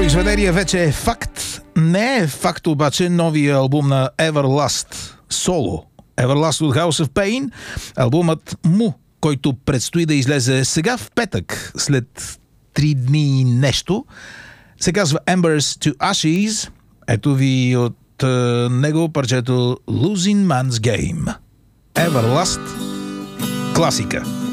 произведение вече е факт. Не е факт обаче новия албум на Everlast соло. Everlast от House of Pain. Албумът му, който предстои да излезе сега в петък, след 3 дни и нещо, се казва Embers to Ashes. Ето ви от него парчето Losing Man's Game. Everlast. Класика.